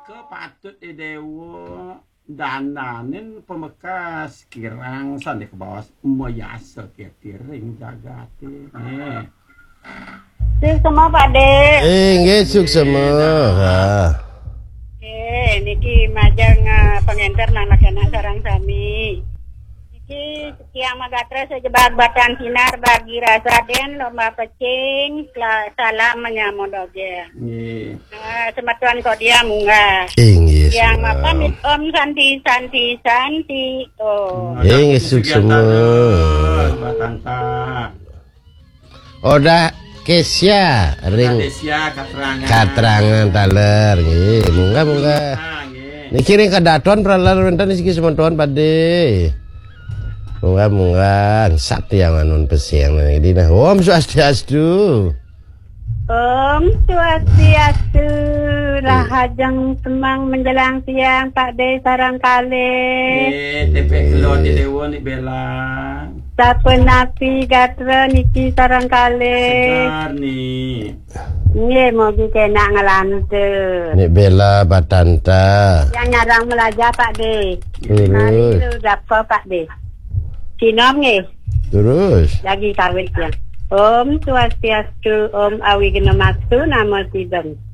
patut dewa dananin pemekas kirang sandi ke bawah mayasa ketiring jagate. Suk semua Pak De. Nggih suk semua. Niki majang pengenter nang anak sarang sami. Niki sekian magatra sejebak batan sinar bagi rasa den lomba pecing salam menyamodoge. Nggih. Sematuan kau dia munggah. Nggih. Yang pamit Om Santi. Oh. Nggih suk semua. Batanta. Oda Kesia ring Kesia katrangan taler nggih munggah nggih niki ring kadaton pralar wonten iki semontoan Pade munggah satya manun pesiang iki nah Om Swastiastu Om Swastiastu rahajeng semang menjelang siang Pak De sarang kali tepe kelo di dewa ni bela sapenapi gatra niki sarang kali segar ni nggih mogi kena ngelante nek bela batanta yang nyarang melajar Pak De terus dapat Pak De sinom nggih terus lagi kawit ya Om Swastiastu Om Awigena Mastu Namo Sidam